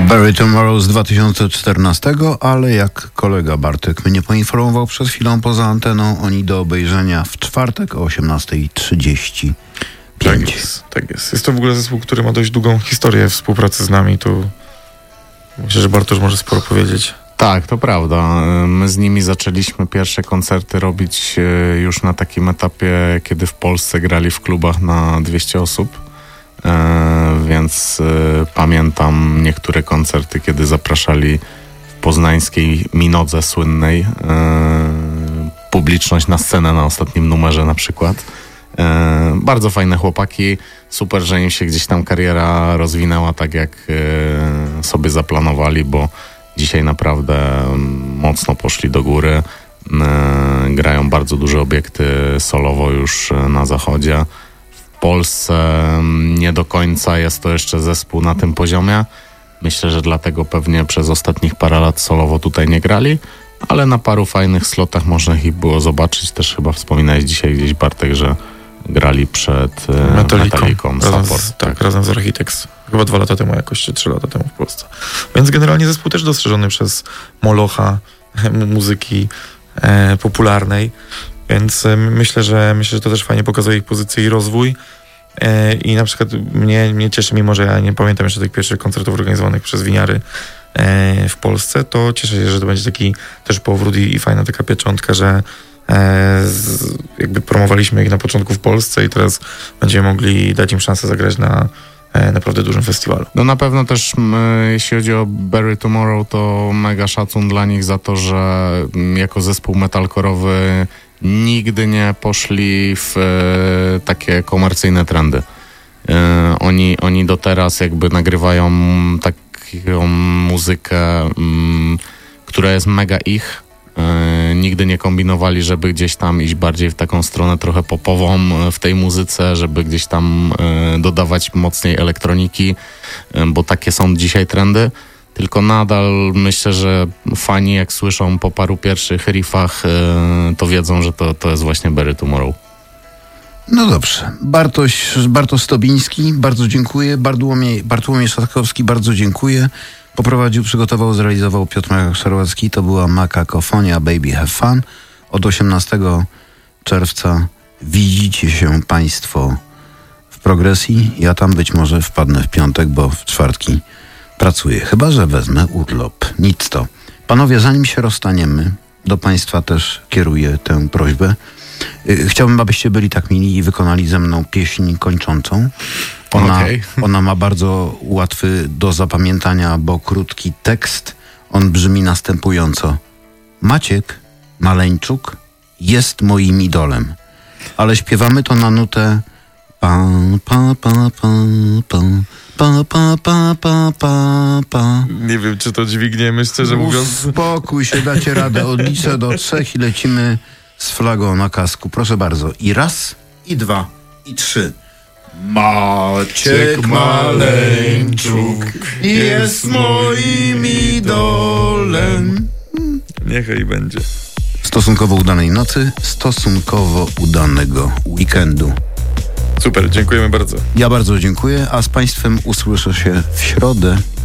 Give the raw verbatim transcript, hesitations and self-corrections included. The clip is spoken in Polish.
Bury Tomorrow z dwa tysiące czternastego, ale jak kolega Bartek mnie poinformował przed chwilą poza anteną, oni do obejrzenia w czwartek o osiemnasta trzydzieści pięć. Tak jest, tak jest. Jest to w ogóle zespół, który ma dość długą historię współpracy z nami. Tu myślę, że Bartosz może sporo powiedzieć. Tak, to prawda. My z nimi zaczęliśmy pierwsze koncerty robić już na takim etapie, kiedy w Polsce grali w klubach na dwieście osób. E, więc e, pamiętam niektóre koncerty, kiedy zapraszali w poznańskiej Minodze słynnej e, publiczność na scenę na ostatnim numerze na przykład. E, bardzo fajne chłopaki, super, że im się gdzieś tam kariera rozwinęła tak jak e, sobie zaplanowali, bo dzisiaj naprawdę mocno poszli do góry. E, grają bardzo duże obiekty solowo już na zachodzie. W Polsce nie do końca jest to jeszcze zespół na tym poziomie. Myślę, że dlatego pewnie przez ostatnich parę lat solowo tutaj nie grali, ale na paru fajnych slotach można ich było zobaczyć. Też chyba wspominałeś dzisiaj gdzieś, Bartek, że grali przed Metallicą, Metallicą razem z, tak, tak, razem z Architects. Chyba dwa lata temu jakoś, czy trzy lata temu w Polsce. Więc generalnie zespół też dostrzeżony przez molocha muzyki e, popularnej. Więc myślę, że myślę, że to też fajnie pokazuje ich pozycję i rozwój. E, I na przykład mnie, mnie cieszy, mimo że ja nie pamiętam jeszcze tych pierwszych koncertów organizowanych przez winiary e, w Polsce, to cieszę się, że to będzie taki też powrót i, i fajna taka pieczątka, że e, z, jakby promowaliśmy ich na początku w Polsce i teraz będziemy mogli dać im szansę zagrać na e, naprawdę dużym festiwalu. No na pewno też m, jeśli chodzi o Bury Tomorrow, to mega szacun dla nich za to, że m, jako zespół metalkorowy nigdy nie poszli w e, takie komercyjne trendy. E, oni, oni do teraz jakby nagrywają taką muzykę, m, która jest mega ich. E, nigdy nie kombinowali, żeby gdzieś tam iść bardziej w taką stronę trochę popową w tej muzyce, żeby gdzieś tam e, dodawać mocniej elektroniki, e, bo takie są dzisiaj trendy. Tylko nadal myślę, że fani jak słyszą po paru pierwszych riffach, yy, to wiedzą, że to, to jest właśnie Bury Tomorrow. No dobrze. Bartoś, Bartosz Stobiński, bardzo dziękuję. Bartłomiej, Bartłomiej Szatkowski, bardzo dziękuję. Poprowadził, przygotował, zrealizował Piotr Szarłacki. To była Makakofonia, Baby Have Fun. Od osiemnastego czerwca widzicie się Państwo w Progresji. Ja tam być może wpadnę w piątek, bo w czwartki pracuję, chyba że wezmę urlop. Nic to. Panowie, zanim się rozstaniemy, do Państwa też kieruję tę prośbę. Yy, chciałbym, abyście byli tak mili i wykonali ze mną pieśń kończącą. Ona, okay. ona ma bardzo łatwy do zapamiętania, bo krótki tekst. On brzmi następująco. Maciek Maleńczuk jest moim idolem, ale śpiewamy to na nutę pa, pa, pa, pa, pa. Pa, pa, pa, pa, pa, pa. Nie wiem, czy to dźwigniemy, szczerze mówiąc. Uspokój się, dacie radę. Odliczę do trzech i lecimy z flagą na kasku. Proszę bardzo. I raz, i dwa, i trzy. Maciek Maleńczuk jest moim idolem. Niechaj będzie. Stosunkowo udanej nocy, stosunkowo udanego weekendu. Super, dziękujemy bardzo. Ja bardzo dziękuję, a z Państwem usłyszę się w środę.